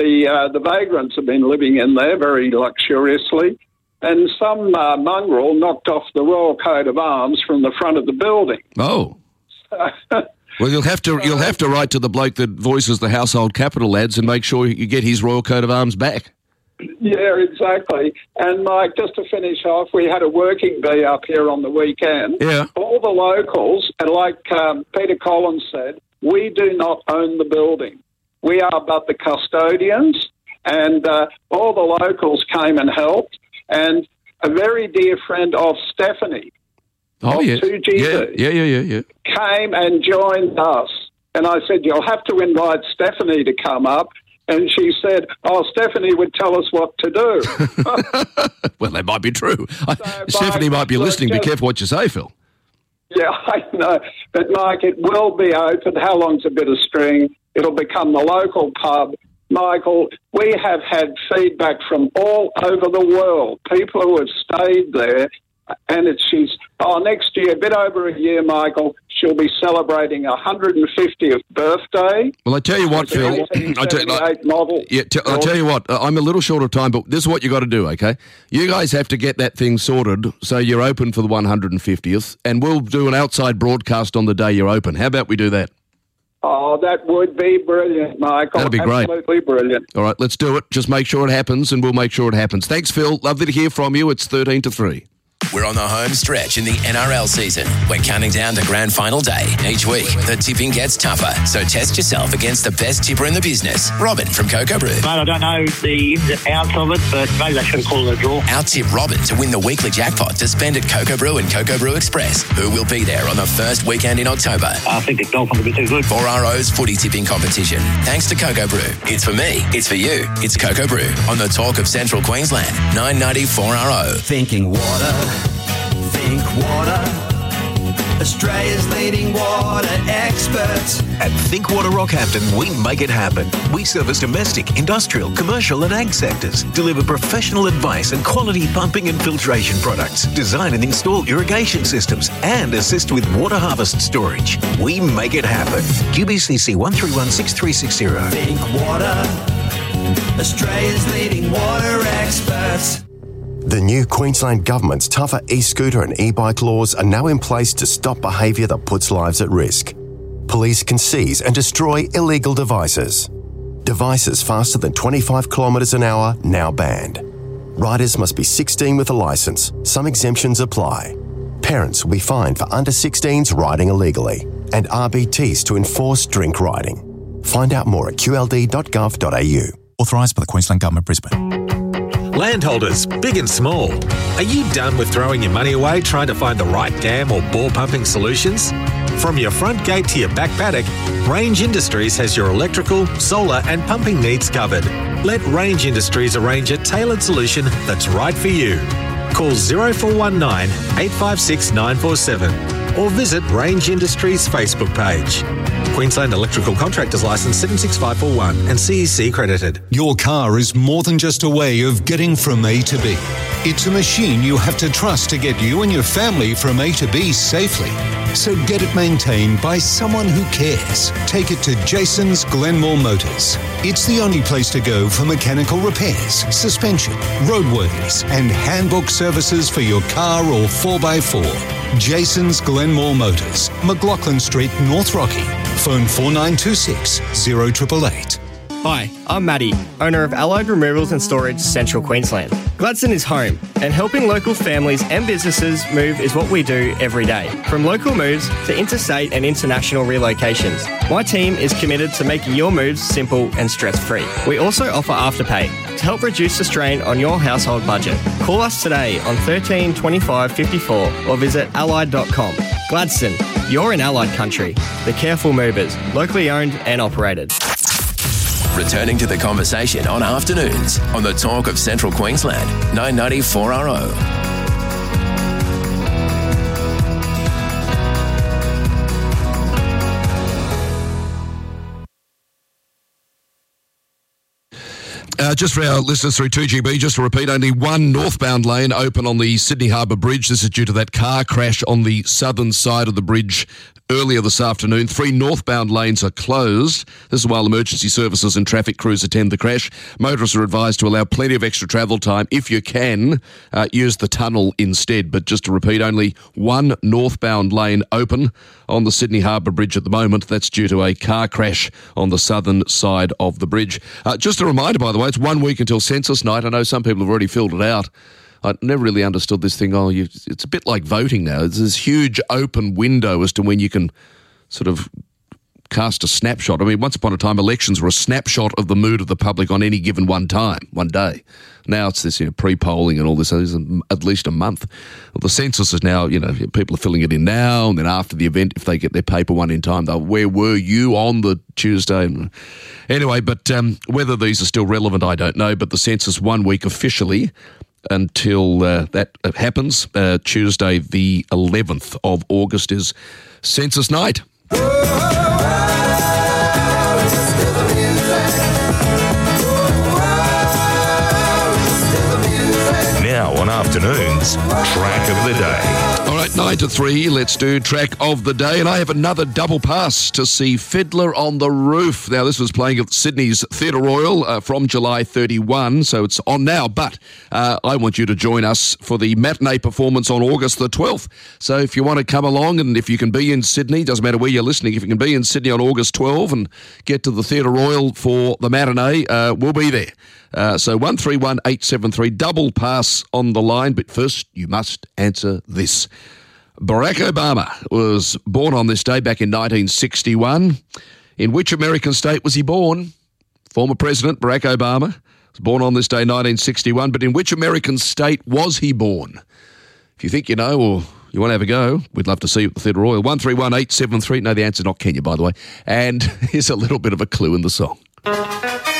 The vagrants have been living in there very luxuriously, and some mongrel knocked off the Royal Coat of Arms from the front of the building. Oh. Well, you'll have to write to the bloke that voices the household capital ads and make sure you get his Royal Coat of Arms back. Yeah, exactly. And, Mike, just to finish off, we had a working bee up here on the weekend. Yeah. All the locals, and like Peter Collins said, we do not own the building. We are but the custodians, and all the locals came and helped. And a very dear friend of Stephanie, of 2GB, yeah, came and joined us. And I said, you'll have to invite Stephanie to come up. And she said, Stephanie would tell us what to do. Well, that might be true. Stephanie might be listening. Be careful what you say, Phil. Yeah, I know. But, Mike, it will be open. How long's a bit of string? It'll become the local pub. Michael, we have had feedback from all over the world, people who have stayed there, and next year, a bit over a year, Michael, she'll be celebrating her 150th birthday. Well, I tell you what, Phil. I'll tell you what, I'm a little short of time, but this is what you got to do, okay? You guys have to get that thing sorted so you're open for the 150th, and we'll do an outside broadcast on the day you're open. How about we do that? Oh, that would be brilliant, Michael. That'd be great. Absolutely brilliant. All right, let's do it. Just make sure it happens, and we'll make sure it happens. Thanks, Phil. Lovely to hear from you. It's 13-3. We're on the home stretch in the NRL season. We're counting down to grand final day. Each week, the tipping gets tougher. So test yourself against the best tipper in the business. Robin from Cocoa Brew. Mate, I don't know the ins and outs of it, but maybe they should call it a draw. Out-tip Robin to win the weekly jackpot to spend at Cocoa Brew and Cocoa Brew Express. Who will be there on the first weekend in October? I think the Dolphins will be too good. 4RO's footy tipping competition. Thanks to Cocoa Brew. It's for me. It's for you. It's Cocoa Brew on the Talk of Central Queensland. 990 4RO. Thinking water. Think Water, Australia's leading water experts. At Think Water Rockhampton, we make it happen. We service domestic, industrial, commercial and ag sectors, deliver professional advice and quality pumping and filtration products, design and install irrigation systems, and assist with water harvest storage. We make it happen. QBCC 1316360. Think Water, Australia's leading water experts. The new Queensland Government's tougher e-scooter and e-bike laws are now in place to stop behaviour that puts lives at risk. Police can seize and destroy illegal devices. Devices faster than 25 kilometres an hour now banned. Riders must be 16 with a licence. Some exemptions apply. Parents will be fined for under 16s riding illegally, and RBTs to enforce drink riding. Find out more at qld.gov.au. Authorised by the Queensland Government, Brisbane. Landholders, big and small, are you done with throwing your money away trying to find the right dam or bore pumping solutions? From your front gate to your back paddock, Range Industries has your electrical, solar and pumping needs covered. Let Range Industries arrange a tailored solution that's right for you. Call 0419 856 947 or visit Range Industries Facebook page. Queensland Electrical Contractors Licence 76541 and CEC accredited. Your car is more than just a way of getting from A to B. It's a machine you have to trust to get you and your family from A to B safely. So get it maintained by someone who cares. Take it to Jason's Glenmore Motors. It's the only place to go for mechanical repairs, suspension, roadworthies, and handbook services for your car or 4x4. Jason's Glenmore Motors, McLaughlin Street, North Rocky. Phone 4926 0888. Hi, I'm Matty, owner of Allied Removals and Storage, Central Queensland. Gladstone is home, and helping local families and businesses move is what we do every day. From local moves to interstate and international relocations, my team is committed to making your moves simple and stress-free. We also offer Afterpay to help reduce the strain on your household budget. Call us today on 13 25 54 or visit allied.com. Gladstone, you're in Allied country. The Careful Movers, locally owned and operated. Returning to the conversation on afternoons on the Talk of Central Queensland, 990 4RO. Just for our listeners through 2GB, just to repeat, only one northbound lane open on the Sydney Harbour Bridge. This is due to that car crash on the southern side of the bridge earlier this afternoon. 3 northbound lanes are closed. This is while emergency services and traffic crews attend the crash. Motorists are advised to allow plenty of extra travel time. If you can, use the tunnel instead. But just to repeat, only one northbound lane open on the Sydney Harbour Bridge at the moment. That's due to a car crash on the southern side of the bridge. Just a reminder, by the way, it's 1 week until census night. I know some people have already filled it out. I never really understood this thing. It's a bit like voting now. There's this huge open window as to when you can sort of cast a snapshot. I mean, once upon a time, elections were a snapshot of the mood of the public on any given one day. Now it's this pre-polling and all this. It's at least a month. Well, the census is now, people are filling it in now, and then after the event, if they get their paper one in time, where were you on the Tuesday? Anyway, but whether these are still relevant, I don't know. But the census 1 week officially until that happens. Tuesday, the 11th of August, is census night. Now on afternoons, track of the day. All right, 9 to 3, let's do track of the day. And I have another double pass to see Fiddler on the Roof. Now, this was playing at Sydney's Theatre Royal from July 31, so it's on now. But I want you to join us for the matinee performance on August the 12th. So if you want to come along, and if you can be in Sydney, doesn't matter where you're listening, if you can be in Sydney on August 12 and get to the Theatre Royal for the matinee, we'll be there. So 131873, double pass on the line. But first, you must answer this. Barack Obama was born on this day back in 1961. In which American state was he born? Former President Barack Obama was born on this day, 1961. But in which American state was he born? If you think you know, or you want to have a go, we'd love to see you at the Theatre Royal. 131873. No, the answer's not Kenya, by the way. And here's a little bit of a clue in the song.